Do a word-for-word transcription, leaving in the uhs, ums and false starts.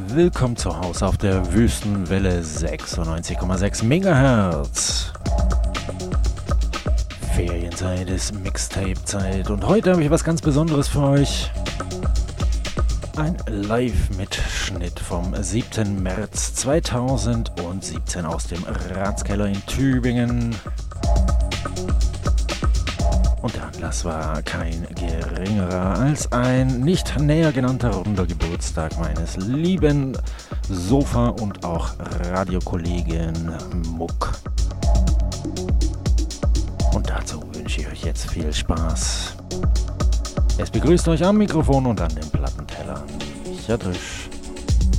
Willkommen zu Hause auf der Wüstenwelle sechsundneunzig Komma sechs Megahertz. Ferienzeit ist Mixtape-Zeit und heute habe ich was ganz Besonderes für euch. Ein Live-Mitschnitt vom siebten März zweitausendsiebzehn aus dem Ratskeller in Tübingen. Und der Anlass war kein geringerer als ein nicht näher genannter runder Geburtstag meines lieben Sofa- und auch Radiokollegen Muck. Und dazu wünsche ich euch jetzt viel Spaß. Es begrüßt euch am Mikrofon und an den Plattentellern Micha Drisch.